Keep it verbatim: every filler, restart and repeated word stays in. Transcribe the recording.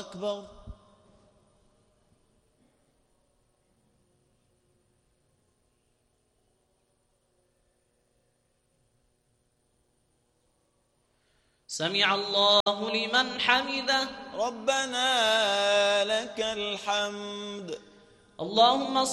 أكبر. سمع الله لمن حمده. ربنا لك الحمد. اللهم